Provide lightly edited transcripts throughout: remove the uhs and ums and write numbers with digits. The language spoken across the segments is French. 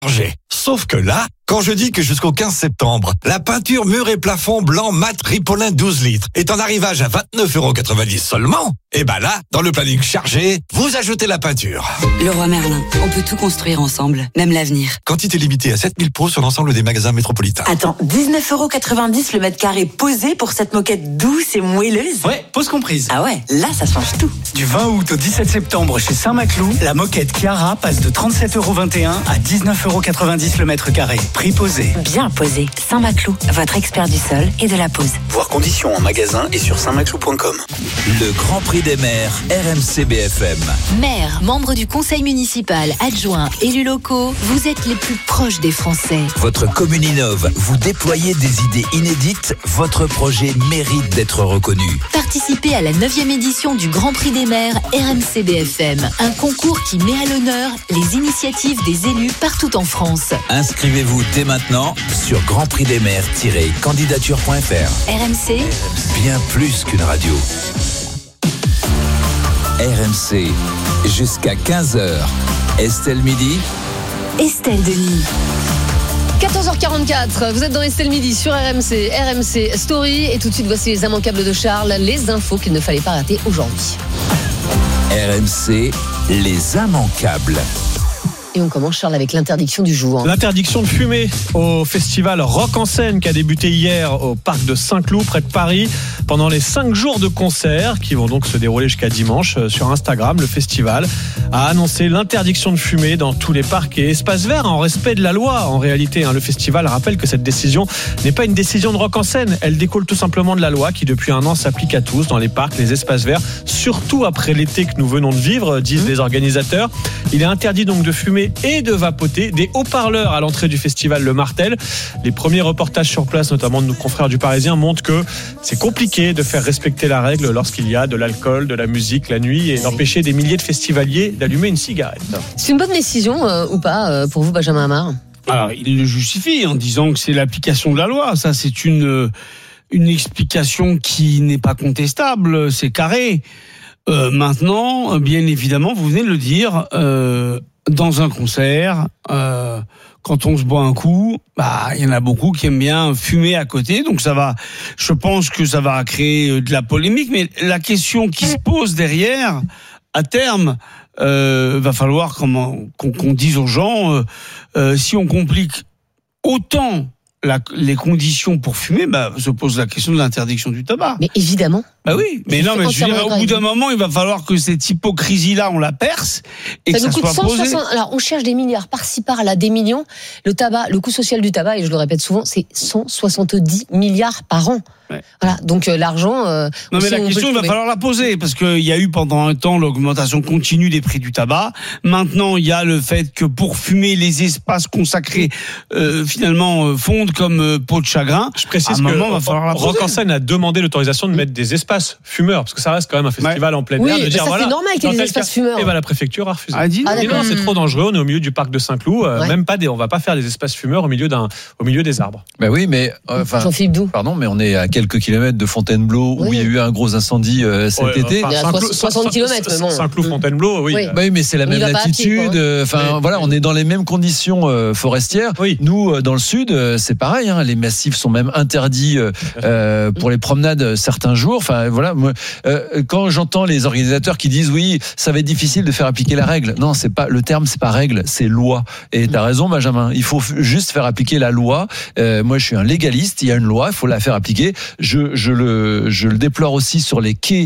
Sauf que là, quand je dis que jusqu'au 15 septembre, la peinture mur et plafond blanc mat Ripolin 12 litres est en arrivage à 29,90€ seulement, et ben là, dans le planning chargé, vous ajoutez la peinture. Leroy Merlin, on peut tout construire ensemble, même l'avenir. Quantité limitée à 7000 pots sur l'ensemble des magasins métropolitains. Attends, 19,90€ le mètre carré posé pour cette moquette douce et moelleuse? Ouais, pause comprise. Ah ouais, là ça change tout. Du 20 août au 17 septembre chez Saint-Maclou, la moquette Chiara passe de 37,21€ à 19,90€ le mètre carré. Prix posé. Bien posé. Saint-Maclou, votre expert du sol et de la pose. Voir conditions en magasin et sur saintmaclou.com. Le Grand Prix des maires, RMC BFM. Maires, membres du conseil municipal, adjoints, élus locaux, vous êtes les plus proches des Français. Votre commune innove, vous déployez des idées inédites, votre projet mérite d'être reconnu. Participez à la 9e édition du Grand Prix des maires RMC BFM, un concours qui met à l'honneur les initiatives des élus partout en France. Inscrivez-vous dès maintenant sur grandprixdesmaires-candidature.fr. RMC, Bien plus qu'une radio. RMC, jusqu'à 15h. Estelle Midi. Estelle Denis. 14h44, vous êtes dans Estelle Midi sur RMC Story. Et tout de suite, voici les immanquables de Charles, les infos qu'il ne fallait pas rater aujourd'hui. RMC, les immanquables. Et on commence, Charles, avec l'interdiction du jour. L'interdiction de fumer au festival Rock en Seine qui a débuté hier au parc de Saint-Cloud, près de Paris, pendant les 5 jours de concerts qui vont donc se dérouler jusqu'à dimanche. Sur Instagram, le festival a annoncé l'interdiction de fumer dans tous les parcs et espaces verts en respect de la loi. En réalité, le festival rappelle que cette décision n'est pas une décision de Rock en Seine. Elle découle tout simplement de la loi qui, depuis un an, s'applique à tous dans les parcs, les espaces verts, surtout après l'été que nous venons de vivre, disent les organisateurs. Il est interdit donc de fumer et de vapoter. Des haut-parleurs à l'entrée du festival le martèlent. Les premiers reportages sur place, notamment de nos confrères du Parisien, montrent que c'est compliqué de faire respecter la règle lorsqu'il y a de l'alcool, de la musique la nuit et d'empêcher des milliers de festivaliers d'allumer une cigarette. C'est une bonne décision ou pas pour vous, Benjamin Amar? Alors, il le justifie en disant que c'est l'application de la loi. Ça, c'est une explication qui n'est pas contestable, c'est carré. Maintenant, bien évidemment, vous venez de le dire, dans un concert, quand on se boit un coup, il y en a beaucoup qui aiment bien fumer à côté, donc je pense que ça va créer de la polémique, mais la question qui se pose derrière, à terme, va falloir qu'on dise aux gens, si on complique autant les conditions pour fumer, se pose la question de l'interdiction du tabac. Mais évidemment. Oui, mais non, mais je veux dire, au bout d'un moment, il va falloir que cette hypocrisie-là, on la perce et ça que nous ça coûte soit posé. Alors, on cherche des milliards par-ci, par-là, des millions. Le tabac, le coût social du tabac, et je le répète souvent, c'est 170 milliards par an. Ouais. Voilà. Donc, l'argent. Non, mais la question, il va falloir la poser parce qu'il y a eu pendant un temps l'augmentation continue des prix du tabac. Maintenant, il y a le fait que pour fumer, les espaces consacrés, finalement, fondent comme peau de chagrin. Je précise que Rock en Seine a demandé l'autorisation de mettre des espaces fumeurs, parce que ça reste quand même un festival en plein air. Oui, dire, c'est normal qu'il y ait des espaces fumeurs. Et la préfecture a refusé. D'accord. C'est trop dangereux, on est au milieu du parc de Saint-Cloud, même pas on va pas faire des espaces fumeurs au milieu des arbres. Oui, mais Jean-Philippe Doux. Pardon, mais on est à quelques kilomètres de Fontainebleau où il y a eu un gros incendie cet été. Il y a 60 km, mais bon. Saint-Cloud, Fontainebleau, oui. Oui, mais c'est la même latitude. On est dans les mêmes conditions forestières. Oui. Nous, dans le sud, c'est pareil. Les massifs sont même interdits pour les promenades certains jours. Quand j'entends les organisateurs qui disent oui, ça va être difficile de faire appliquer la règle. Non, c'est pas le terme, c'est pas règle, c'est loi. Et t'as raison, Benjamin. Il faut juste faire appliquer la loi. Moi, je suis un légaliste. Il y a une loi, il faut la faire appliquer. Je le déplore aussi sur les quais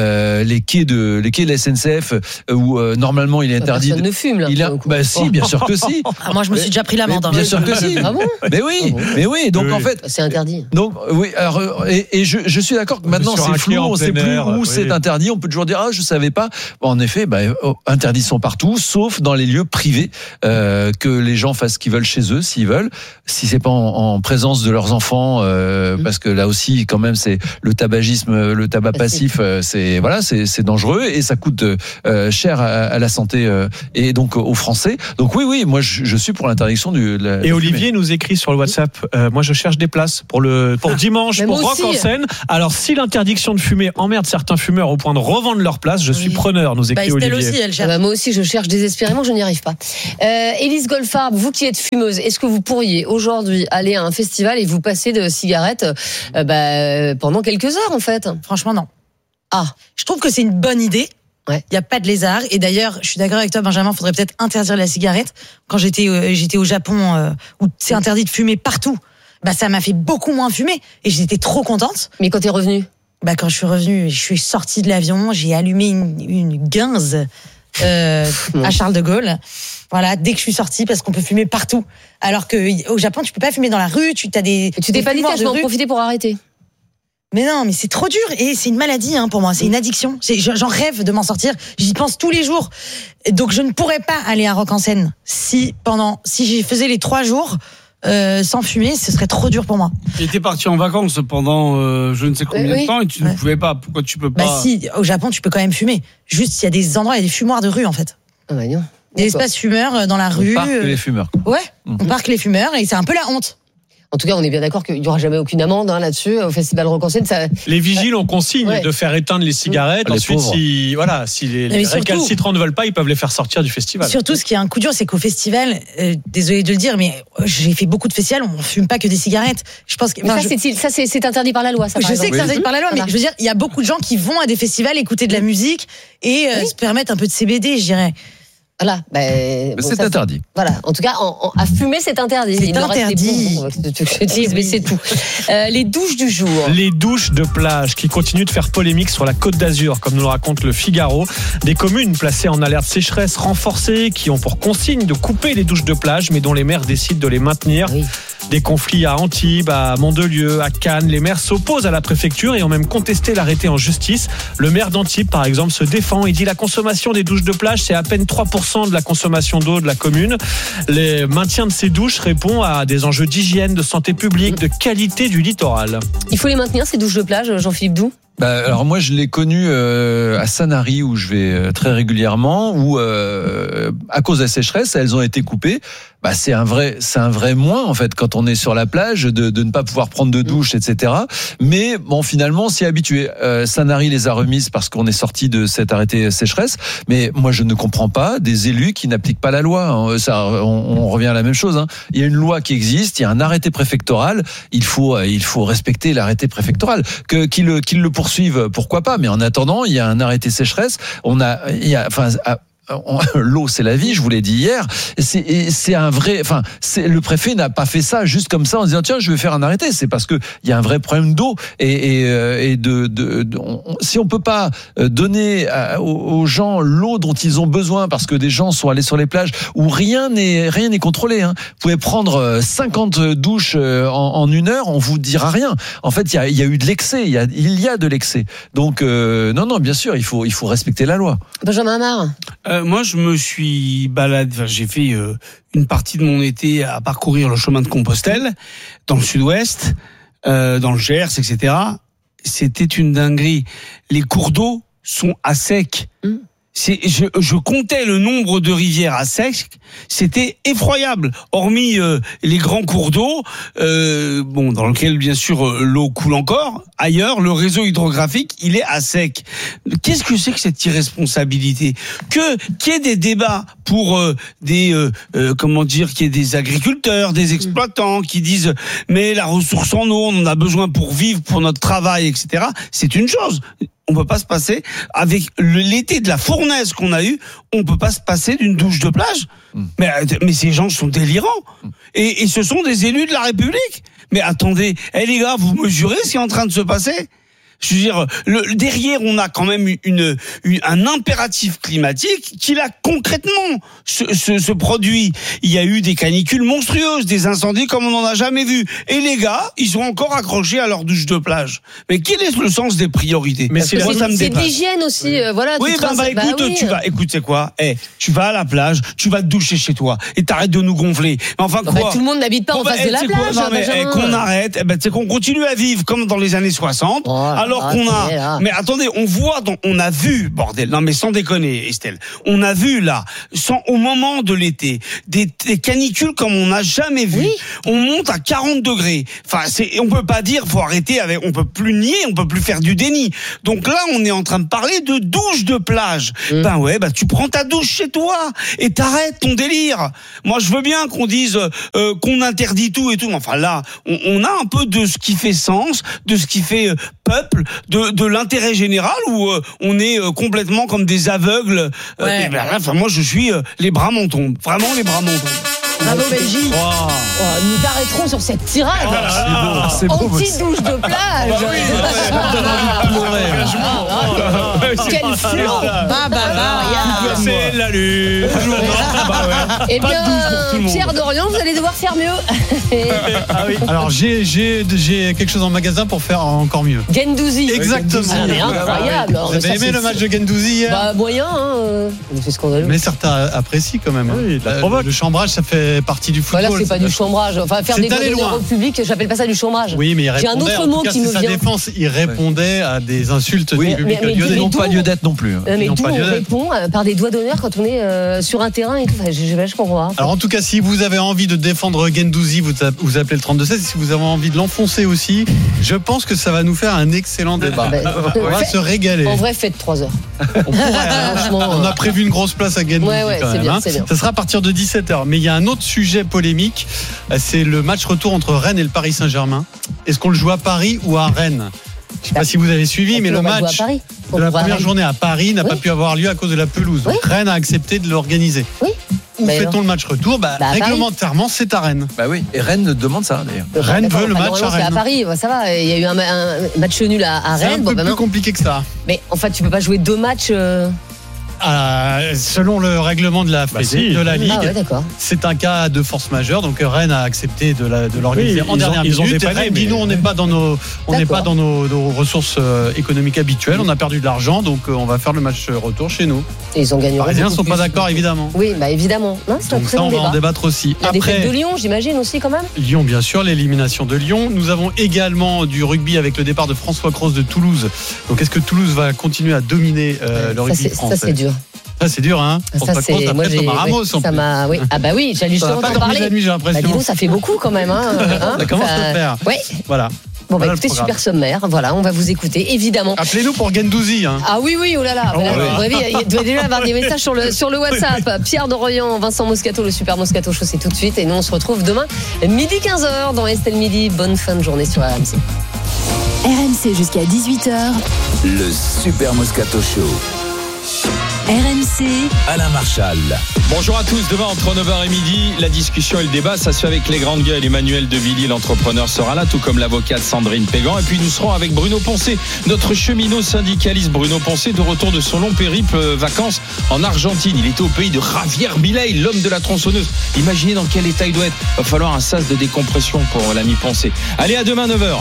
de la SNCF où normalement il est interdit. Personne ne fume là. Si, bien sûr que si. Moi, je me suis déjà pris l'amende. Bien sûr que si. Ah bon? Mais oui. Donc en fait, c'est interdit. Donc oui. Alors et je suis d'accord que maintenant c'est flou, on ne sait plus où c'est interdit. On peut toujours dire je savais pas. En effet, interdits sont partout, sauf dans les lieux privés, que les gens fassent ce qu'ils veulent chez eux, s'ils veulent. Si c'est pas en présence de leurs enfants, parce que là aussi, quand même, c'est le tabagisme, le tabac passif, c'est dangereux et ça coûte cher à la santé et donc aux Français. Donc oui, moi je suis pour l'interdiction de la. Et Olivier nous écrit sur le WhatsApp, moi je cherche des places pour dimanche, pour Rock en Seine. Alors si l'interdiction pollution de fumée emmerde certains fumeurs au point de revendre leur place, je suis preneur, nous écrit Olivier. Aussi, elle cherche. Moi aussi, je cherche désespérément, je n'y arrive pas. Élise Goldfarb, vous qui êtes fumeuse, est-ce que vous pourriez aujourd'hui aller à un festival et vous passer de cigarettes pendant quelques heures en fait? Franchement, non. Je trouve que c'est une bonne idée. Il n'y a pas de lézard. Et d'ailleurs, je suis d'accord avec toi, Benjamin, il faudrait peut-être interdire la cigarette. Quand j'étais au Japon, où c'est interdit de fumer partout, ça m'a fait beaucoup moins fumer. Et j'étais trop contente. Mais quand t'es revenue? Quand je suis revenue, je suis sortie de l'avion, j'ai allumé une guinze à Charles de Gaulle. Voilà, dès que je suis sortie, parce qu'on peut fumer partout. Alors qu'au Japon, tu peux pas fumer dans la rue, tu t'as des... Tu t'es pas dit, je vais en profiter pour arrêter. Mais non, mais c'est trop dur et c'est une maladie pour moi, c'est une addiction. J'en rêve de m'en sortir, j'y pense tous les jours. Donc je ne pourrais pas aller à Rock en Seine si j'y faisais les 3 jours sans fumer, ce serait trop dur pour moi. Tu étais parti en vacances pendant je ne sais combien de temps et tu ne pouvais pas. Pourquoi tu peux pas? Si, au Japon tu peux quand même fumer. Juste il y a des endroits, il y a des fumoirs de rue en fait. Non. Des espaces fumeurs dans la rue. On parque les fumeurs. Ouais, on parque les fumeurs et c'est un peu la honte. En tout cas, on est bien d'accord qu'il n'y aura jamais aucune amende là-dessus au Festival Rock en Seine. Les vigiles ont consigne de faire éteindre les cigarettes. Ensuite, si les récalcitrants ne veulent pas, ils peuvent les faire sortir du festival. Surtout, ce qui est un coup dur, c'est qu'au festival, désolé de le dire, mais j'ai fait beaucoup de festivals, on ne fume pas que des cigarettes. Je pense que c'est interdit par la loi. Ça, je sais que c'est interdit par la loi, mais je veux dire, il y a beaucoup de gens qui vont à des festivals écouter de la musique et se permettre un peu de CBD, je dirais. Voilà, c'est interdit. Voilà, en tout cas, à fumer, c'est interdit. C'est interdit. Mais c'est tout. Les douches du jour. Les douches de plage qui continuent de faire polémique sur la Côte d'Azur, comme nous le raconte le Figaro. Des communes placées en alerte sécheresse renforcée qui ont pour consigne de couper les douches de plage, mais dont les maires décident de les maintenir. Oui. Des conflits à Antibes, à Mandelieu, à Cannes. Les maires s'opposent à la préfecture et ont même contesté l'arrêté en justice. Le maire d'Antibes, par exemple, se défend. Il dit la consommation des douches de plage, c'est à peine 3% de la consommation d'eau de la commune. Le maintien de ces douches répond à des enjeux d'hygiène, de santé publique, de qualité du littoral. Il faut les maintenir, ces douches de plage, Jean-Philippe Doux? Alors moi je l'ai connu à Sanary où je vais très régulièrement où à cause de la sécheresse elles ont été coupées. C'est un vrai moins en fait quand on est sur la plage de ne pas pouvoir prendre de douche, etc. Mais bon, finalement on s'y est habitué. Sanary les a remises parce qu'on est sorti de cet arrêté sécheresse. Mais moi je ne comprends pas des élus qui n'appliquent pas la loi. On revient à la même chose. Il y a une loi qui existe, il y a un arrêté préfectoral. Il faut respecter l'arrêté préfectoral. Qu'il le poursuivent, pourquoi pas. Mais en attendant, il y a un arrêté sécheresse. L'eau, c'est la vie, je vous l'ai dit hier. C'est un vrai. Le préfet n'a pas fait ça juste comme ça en disant tiens, je vais faire un arrêté. C'est parce que il y a un vrai problème d'eau si on peut pas donner aux gens l'eau dont ils ont besoin parce que des gens sont allés sur les plages où rien n'est contrôlé. Vous pouvez prendre 50 douches en 1 heure, on vous dira rien. En fait, il y a eu de l'excès. Il y a de l'excès. Donc non, bien sûr, il faut respecter la loi. Benjamin Amar. Moi, je me suis baladé. J'ai fait une partie de mon été à parcourir le chemin de Compostelle, dans le sud-ouest, dans le Gers, etc. C'était une dinguerie. Les cours d'eau sont à sec. Je comptais le nombre de rivières à sec, c'était effroyable. Hormis les grands cours d'eau, dans lequel bien sûr l'eau coule encore. Ailleurs, le réseau hydrographique, il est à sec. Qu'est-ce que c'est que cette irresponsabilité? Qu'il y ait des débats pour qu'il y ait des agriculteurs, des exploitants qui disent mais la ressource en eau, on en a besoin pour vivre, pour notre travail, etc. C'est une chose. On peut pas se passer avec l'été de la fournaise qu'on a eu. On peut pas se passer d'une douche de plage. Mais ces gens sont délirants. Et ce sont des élus de la République. Mais attendez, les gars, vous mesurez ce qui est en train de se passer? Je veux dire, derrière, on a quand même un impératif climatique qui là concrètement se produit. Il y a eu des canicules monstrueuses, des incendies comme on n'en a jamais vu. Et les gars, ils sont encore accrochés à leur douche de plage. Mais quel est le sens des priorités? Mais c'est d'hygiène aussi, voilà. Oui, écoute, c'est quoi? Tu vas à la plage, tu vas te doucher chez toi et t'arrêtes de nous gonfler. Mais enfin quoi? Tout le monde n'habite pas en face de la plage. Qu'on arrête, c'est qu'on continue à vivre comme dans les années 60. Alors qu'on a, mais attendez, on a vu, bordel, non mais sans déconner, Estelle, on a vu là, au moment de l'été, des canicules comme on n'a jamais vu. Oui. On monte à 40 degrés. Enfin, on peut pas dire, faut arrêter on peut plus nier, on peut plus faire du déni. Donc là, on est en train de parler de douche de plage. Tu prends ta douche chez toi et t'arrêtes ton délire. Moi, je veux bien qu'on dise qu'on interdit tout et tout. Enfin là, on a un peu de ce qui fait sens, de ce qui fait peuple, de l'intérêt général où on est complètement comme des aveugles. Ouais. Moi, je suis les bras m'en tombent. Vraiment, les bras m'en tombent. Bravo Belgique. Nous arrêterons sur cette tirade. C'est beau. Anti-douche de plage. Quel flot. C'est la lune. Eh bien, Pierre Dorian, vous allez devoir faire mieux. Alors j'ai quelque chose en magasin pour faire encore mieux. Gendouzi. Exactement. Incroyable. Vous avez aimé le match de Gendouzi hier? Moyen, c'est scandaleux. Mais certains apprécient quand même. Oui, le chambrage, ça fait partie du football. Voilà, c'est pas du chambrage. Enfin, faire des doigts d'honneur au public, j'appelle pas ça du chambrage. Oui, mais il j'ai un autre mot qui me vient. Sa défense, il répondait à des insultes du public. Ils n'ont pas lieu d'être non plus. Mais d'où on répond par des doigts d'honneur quand on est sur un terrain et tout. Je comprends pas. Alors en tout cas, si vous avez envie de défendre Gendouzi, vous appelez le 32-16. Si vous avez envie de l'enfoncer aussi, je pense que ça va nous faire un excellent débat. On va se régaler. En vrai, faites 3 heures. On a prévu une grosse place à Gendouzi quand même. C'est bien. Ça sera à partir de 17h. Mais il y a un autre sujet polémique, c'est le match retour entre Rennes et le Paris Saint-Germain. Est-ce qu'on le joue à Paris ou à Rennes? Je ne sais pas si vous avez suivi, mais le match de la première journée à Paris n'a pas pu avoir lieu à cause de la pelouse. Donc Rennes a accepté de l'organiser. Oui. Où fait-on le match retour? Réglementairement, c'est à Rennes. Oui, et Rennes demande ça d'ailleurs. Rennes veut le match à Rennes. C'est à Paris, ça va. Il y a eu un match nul à Rennes. C'est un peu plus compliqué que ça. Mais en fait, tu peux pas jouer 2 matchs. Selon le règlement de la Fédé, de la Ligue, c'est un cas de force majeure. Donc Rennes a accepté de l'organiser en dernière minute. Rennes dit nous, on n'est pas dans nos ressources économiques habituelles. On a perdu de l'argent, donc on va faire le match retour chez nous. Et ils ont gagné. Les Parisiens ne sont pas d'accord, évidemment. Oui, évidemment. C'est donc ça, on va en débattre aussi. Il y a des fêtes de Lyon, j'imagine aussi quand même. Lyon, bien sûr, l'élimination de Lyon. Nous avons également du rugby avec le départ de François Cros de Toulouse. Donc est-ce que Toulouse va continuer à dominer le rugby français? Ça c'est dur. Ça c'est dur, hein. Ça c'est moi Thomas Ramos. Oui. Ah bah oui, j'allais justement t'en parler. J'ai l'impression. Dis donc, ça fait beaucoup quand même, hein. Ça commence à faire. Oui. Voilà. Bon, écoutez, super sommaire. Voilà, on va vous écouter, évidemment. Appelez-nous pour Gendouzi. Hein. Ah oui, oh là là. Il doit déjà avoir des messages sur le WhatsApp. Pierre Dorian, Vincent Moscato, le Super Moscato Show, c'est tout de suite. Et nous, on se retrouve demain, midi 15h, dans Estelle Midi. Bonne fin de journée sur RMC. RMC jusqu'à 18h. Le Super Moscato Show. RMC, Alain Marchal. Bonjour à tous, demain entre 9h et midi, la discussion et le débat, ça se fait avec les grandes gueules. Emmanuel de Villiers, l'entrepreneur, sera là, tout comme l'avocate Sandrine Pégan. Et puis nous serons avec Bruno Poncet, notre cheminot syndicaliste. Bruno Poncet, de retour de son long périple vacances en Argentine. Il était au pays de Javier Milei, l'homme de la tronçonneuse. Imaginez dans quel état il doit être. Il va falloir un sas de décompression pour l'ami Poncet. Allez, à demain 9h.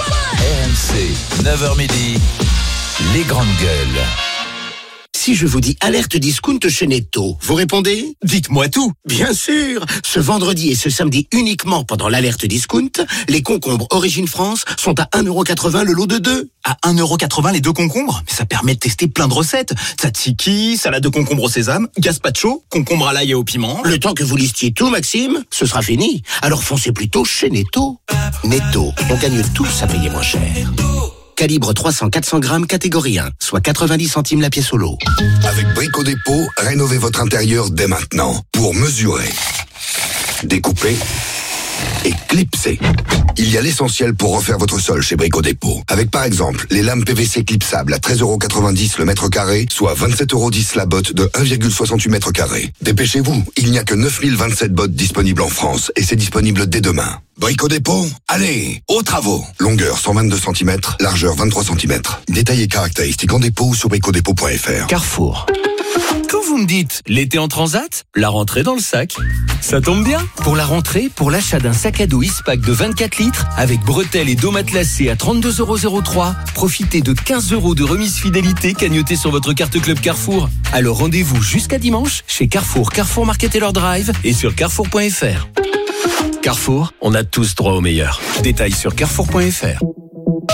RMC, 9h midi, les grandes gueules. Si je vous dis alerte discount chez Netto, vous répondez? Dites-moi tout. Bien sûr. Ce vendredi et ce samedi uniquement pendant l'alerte discount, les concombres Origine France sont à 1,80€ le lot de 2. À 1,80€ les 2 concombres? Mais ça permet de tester plein de recettes. Tzatziki, salade de concombre au sésame, gazpacho, concombre à l'ail et au piment. Le temps que vous listiez tout, Maxime, ce sera fini. Alors foncez plutôt chez Netto. Netto, on gagne tous à payer moins cher. Calibre 300-400 grammes, catégorie 1, soit 90 centimes la pièce au lot. Avec Brico Dépôt, rénovez votre intérieur dès maintenant pour mesurer, découper et clipser. Il y a l'essentiel pour refaire votre sol chez Brico Dépôt. Avec par exemple les lames PVC clipsables à 13,90€ le mètre carré, soit 27,10€ la botte de 1,68 mètre carré. Dépêchez-vous, il n'y a que 9027 bottes disponibles en France et c'est disponible dès demain. Brico Dépôt, allez, aux travaux. Longueur 122 cm, largeur 23 cm. Détails et caractéristiques en dépôt ou sur bricodépôt.fr. Carrefour. Quand vous me dites l'été en transat, la rentrée dans le sac, ça tombe bien. Pour la rentrée, pour l'achat d'un sac à dos Ispac de 24 litres, avec bretelles et dos matelassés à 32,03€, profitez de 15€ de remise fidélité cagnotée sur votre carte Club Carrefour. Alors rendez-vous jusqu'à dimanche chez Carrefour, Carrefour Market et leur drive et sur carrefour.fr. Carrefour, on a tous droit au meilleur. Détails sur carrefour.fr.